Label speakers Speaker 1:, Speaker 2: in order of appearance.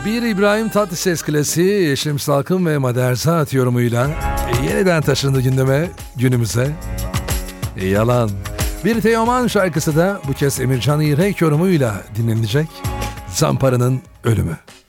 Speaker 1: Bir İbrahim Tatlıses klasiği Yeşim Salkım ve Mader Saat yorumuyla yeniden taşındı gündeme, günümüze. Yalan. Bir Teoman şarkısı da bu kez Emircan İrek yorumuyla dinlenecek. Zampara'nın Ölümü.